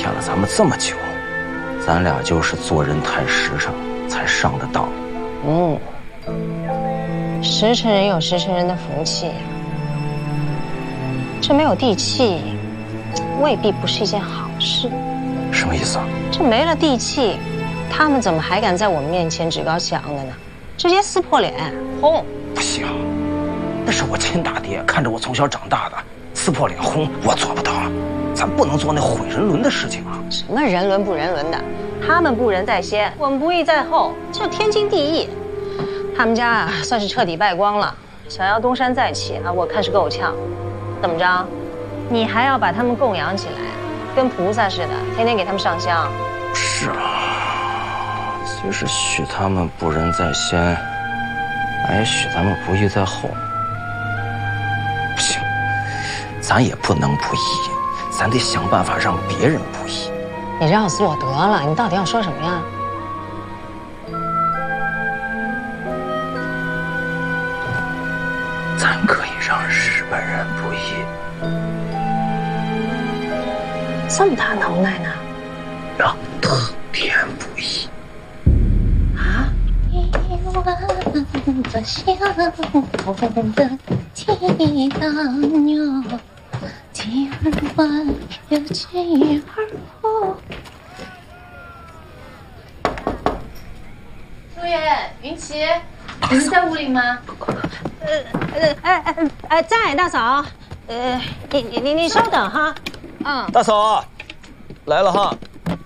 骗了咱们这么久，咱俩就是做人太实诚，才上的当。 实诚人有实诚人的福气，这没有地气，未必不是一件好事。 什么意思啊？ 这没了地气，他们怎么还敢在我们面前趾高气昂的呢？直接撕破脸，轰！ 不行，那是我亲大爹看着我从小长大的，撕破脸轰我做不到啊，咱不能做那毁人伦的事情啊。 什么人伦不人伦的，他们不仁在先，我们不义在后，这天经地义。他们家啊，算是彻底败光了，想要东山再起啊，我看是够呛。怎么着，你还要把他们供养起来，跟菩萨似的，天天给他们上香？ 是啊，即使许他们不仁在先，俺也许咱们不义在后。不行，咱也不能不义，咱得想办法让别人不义。 你绕死我得了，你到底要说什么呀？ 咱可以让日本人不义。 这么大能耐呢？ 让特天不义。 啊？ 一万个相逢的祈祷哟，今晚又今而后。 舒远、云奇，你们在屋里吗？ 在大嫂，你稍等哈， 大嫂，来了哈。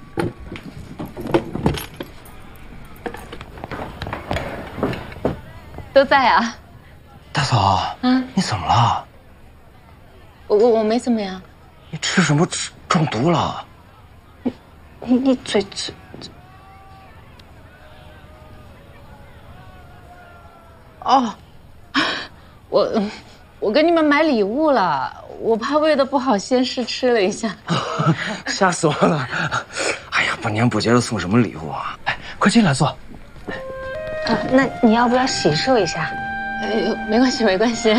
都在啊。 大嫂，你怎么了？ 我没怎么样。 你吃什么中毒了？ 你嘴。 哦，我给你们买礼物了，我怕喂的不好，先试吃了一下。 吓死我了！哎呀，不年不节的送什么礼物啊？哎，快进来坐。 那你要不要洗漱一下？ 没关系，没关系。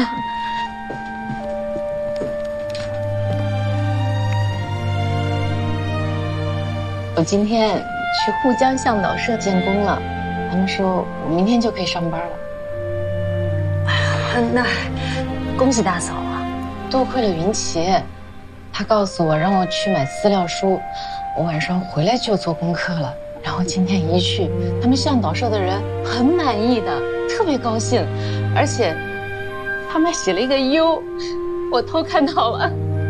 我今天去沪江向导社建工了，他们说我明天就可以上班了。 那恭喜大嫂啊！ 多亏了云奇，他告诉我让我去买资料书，我晚上回来就做功课了。然后今天一去，他们向导社的人很满意的，特别高兴，而且他们还写了一个优，我偷看到了。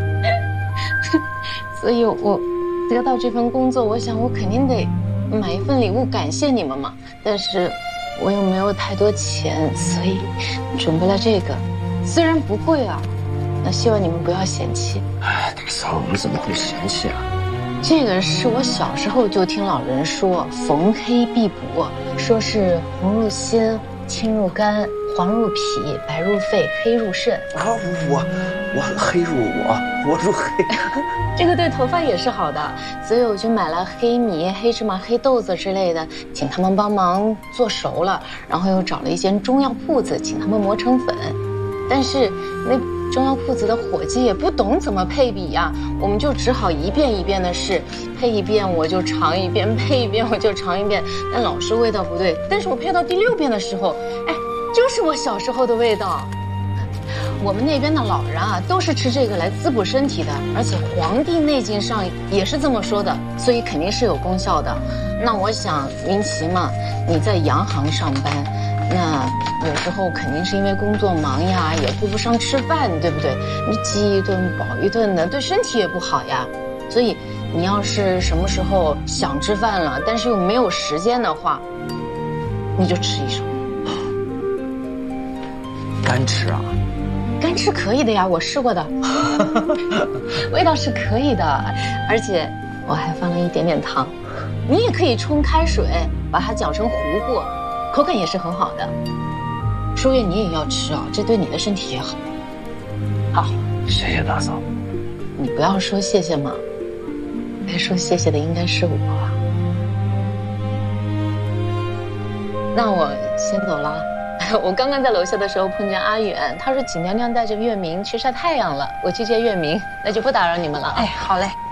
所以我得到这份工作，我想我肯定得买一份礼物感谢你们嘛。但是我又没有太多钱，所以准备了这个，虽然不贵啊，那希望你们不要嫌弃。 哎，大嫂，我们怎么会嫌弃啊？ 这个是我小时候就听老人说，逢黑必补，说是红入心，青入肝，黄入脾，白入肺，黑入肾。 啊，我黑入我入黑。 这个对头发也是好的，所以我就买了黑米、黑芝麻、黑豆子之类的，请他们帮忙做熟了，然后又找了一间中药铺子，请他们磨成粉。但是那中药铺子的伙计也不懂怎么配比呀，我们就只好一遍一遍的试，配一遍我就尝一遍，配一遍我就尝一遍，但老是味道不对。但是我配到第6遍的时候，哎，就是我小时候的味道。我们那边的老人啊，都是吃这个来滋补身体的，而且《黄帝内经》上也是这么说的，所以肯定是有功效的。那我想，云奇嘛，你在洋行上班，那有时候肯定是因为工作忙呀，也顾不上吃饭，对不对？你饥一顿饱一顿的，对身体也不好呀。所以你要是什么时候想吃饭了，但是又没有时间的话，你就吃一手。 干吃啊？ 干吃可以的呀，我试过的，味道是可以的，而且我还放了一点点糖。你也可以冲开水，把它搅成糊糊，口感也是很好的。舒月，你也要吃啊，这对你的身体也好。好， 谢谢大嫂。 你不要说谢谢嘛，该说谢谢的应该是我啊。那我先走了。我刚刚在楼下的时候碰见阿远，他说景娘娘带着月明去晒太阳了，我去接月明，那就不打扰你们了。 哎，好嘞。